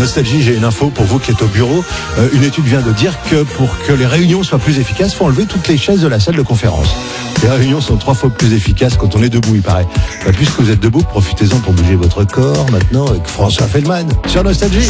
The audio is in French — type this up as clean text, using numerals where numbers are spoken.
Nostalgie, j'ai une info pour vous qui êtes au bureau. Une étude vient de dire que pour que les réunions soient plus efficaces, il faut enlever toutes les chaises de la salle de conférence. Les réunions sont 3 fois plus efficaces quand on est debout, il paraît. Puisque vous êtes debout, profitez-en pour bouger votre corps maintenant avec François Feldman sur Nostalgie.